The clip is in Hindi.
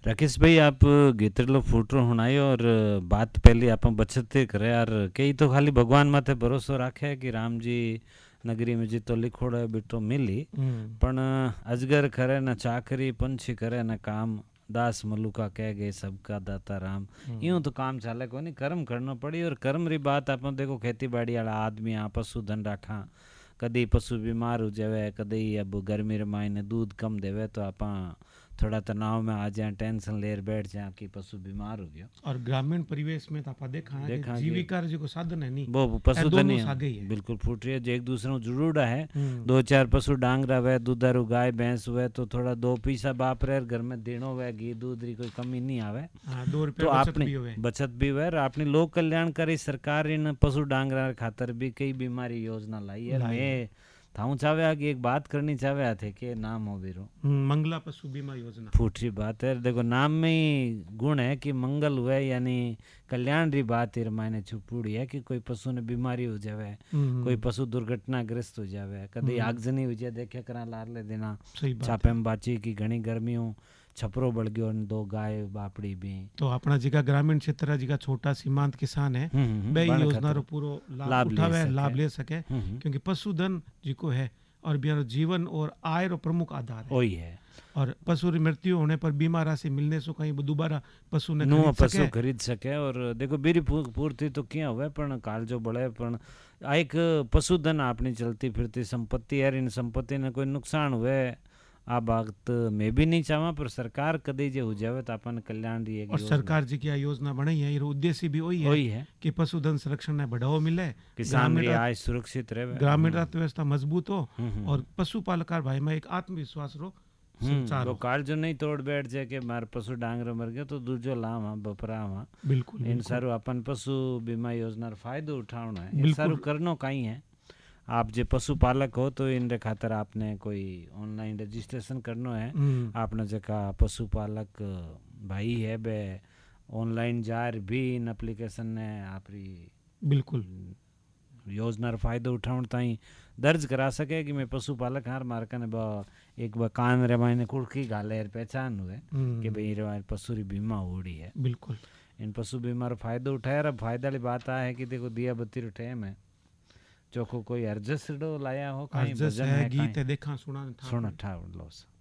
राकेश भाई, आप गितरलो फूटरो हुनाई और बात पहली आप बचत करे यार। कई तो खाली भगवान माथे भरोसो राखे कि राम जी नगरी में जी तो लिखोड़ो है बिटो मिली। पण अजगर करे न चाकरी, पंछी करे न काम, दास मलुका कह गए सबका दाता राम। यूं तो काम चाले को नहीं, कर्म करना पड़ी। और कर्म री बात आप देखो, खेती बाड़ी वाला आदमी आ पशुधन राखा, कदी पशु बीमार हो जावे, कदी अब गर्मी रे मायने दूध कम देवे तो आप थोड़ा तनाव में आ जाए, टेंशन लेर बैठ जाए कि पशु बीमार हो गया। और ग्रामीण परिवेश में तो आप देखा है कि जीविका रे जो साधन है नहीं वो पशुधन ही सागे ही है। बिल्कुल फूट रही है जो एक दूसरे को जुड़ूड़ा है। दो चार पशु डांगरा हुए, दुधारू गाय भैंस हुए तो थोड़ा दो पैसा बाप रे घर में देनो हुए, घी दूध री कोई कमी नहीं आवे। तो आपने बचत भी हुए और आपने लोक कल्याणकारी सरकार इन पशु डांगरा खातर भी कई बीमारी योजना लाई है। मैं थाऊ चाहे कि एक बात करनी चाहे थे कि नाम हो बीरो मंगला पशु बीमा योजना। फूटरी बात है, देखो नाम में ही गुण है कि मंगल हुए यानी कल्याण री बात है। मायने छुपूड़ी है कि कोई पशु ने बीमारी हो जावे, कोई पशु दुर्घटनाग्रस्त हो जावे, कभी आगजनी हो जाए, देखे करा लार ले देना छापे में बाची की घनी गर्मी हो, छपरो बढ़ गयो, दो गाय बापड़ी भी। तो अपना जिका ग्रामीण क्षेत्र जिका छोटा सीमांत किसान है बे योजना रो पूरो लाभ उठावे, लाभ ले सके। क्योंकि पशुधन जिको है और बिहार जीवन और आय रो प्रमुख आधार है। वही है। और पशु मृत्यु होने पर बीमा राशि मिलने से कहीं दोबारा पशु ने खरीद सके। और देखो बीरी पूर्ति तो क्या हुआ पण काल जो बढ़े पण एक पशुधन अपनी चलती फिरती संपत्ति है। इन संपत्ति ने कोई नुकसान हुए आ बात मैं भी नहीं चाहवा, पर सरकार कदे जे हो जावे तो अपन कल्याण दी और सरकार जी की योजना बनाई है, ये उद्देश्य भी वही है कि पशुधन संरक्षण ने बढ़ावा मिले, किसान की आय सुरक्षित रहे, ग्रामीण अर्थव्यवस्था मजबूत हो और पशुपालक भाई में एक आत्मविश्वास रो वो काल जो नहीं तोड़ बैठ जाए कि मार पशु डांगर मर गया तो दूजो लावा बपरावा। बिल्कुल इन सारू अपन पशु बीमा योजना फायदो उठाना है, इन सारू करनो कहीं है। आप जो पशुपालक हो तो इन खातर आपने कोई ऑनलाइन रजिस्ट्रेशन करना है। आपने जगह पशुपालक भाई है बे ऑनलाइन जार भी इन एप्लीकेशन ने आपरी बिल्कुल योजना फायदो उठाने ताई दर्ज करा सके कि मैं पशुपालक हार मारका ने एक कान रे मायने कुड़की गाले पहचान हुए कि भाई रे पशु री बीमा होड़ी है। बिल्कुल इन पशु बीमा रो फायदो उठाया। अब फायदा वाली बात है कि देखो दिया बत्ती रो टाइम है, चोखो कोई अर्जस लाया हो, कहीं भजन है, गीत है, देखा सुना लो।